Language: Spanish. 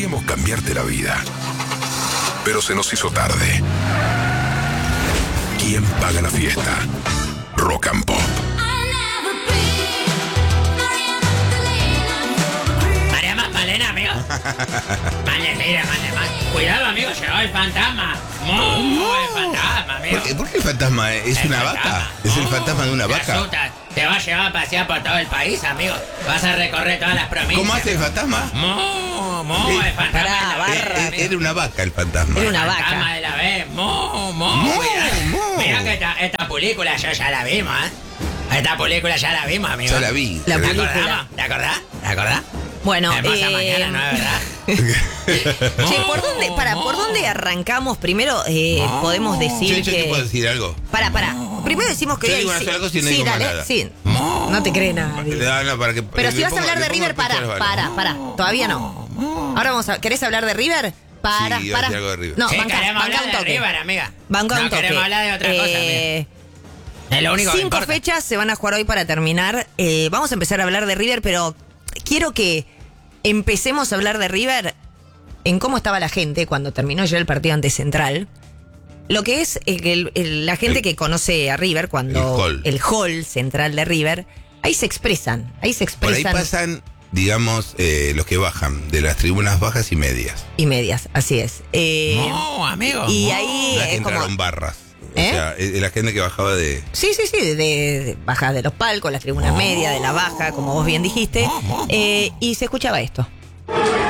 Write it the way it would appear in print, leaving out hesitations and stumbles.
Podríamos cambiarte la vida, pero se nos hizo tarde. ¿Quién paga la fiesta? Rock and Pop. Malena, amigo. Malena. Cuidado, amigo, llegó el fantasma. El fantasma, amigo. ¿Por qué el fantasma? ¿Es una vaca? ¿Es el fantasma de una vaca? Asusta. Te va a llevar a pasear por todo el país, amigo. Vas a recorrer todas las provincias. ¿Cómo hace el fantasma? El fantasma. Era una vaca el fantasma. Era una El vaca. fantasma de la vez. Mirá que esta película ya la vimos, ¿eh? Esta película ya la vimos, amigo. Ya la vi. La ¿Te película. acordás? Bueno, Hermosa mañana, ¿no es verdad? Che, ¿por dónde arrancamos? Primero podemos decir Yo que... te puedo decir algo. Para. Primero decimos que Yo hoy digo una sola cosa y no digo más dale, nada. sí. No te cree nadie. No, para que, Pero si vas a hablar de River, para. Todavía no. Ahora ¿querés hablar de River? Para. Sí, iba a decir algo de River. No, Sí, banca queremos un hablar de toque. River, amiga. Banca un No toque. queremos hablar de otra cosa, amiga. Es lo único que 5 importa. fechas se van a jugar hoy para terminar. Vamos a empezar a hablar de River, pero quiero que empecemos a hablar de River en cómo estaba la gente cuando terminó ya el partido ante Central. Lo que es la gente que conoce a River, cuando el hall central de River, ahí se expresan. Por ahí pasan, digamos, los que bajan de las tribunas bajas y medias. Y medias, así es. Amigo. Y ahí Las que es como... entraron barras. ¿Eh? O sea, la gente que bajaba de... Sí, de baja de los palcos, las tribunas medias, de la baja, como vos bien dijiste. Y se escuchaba esto.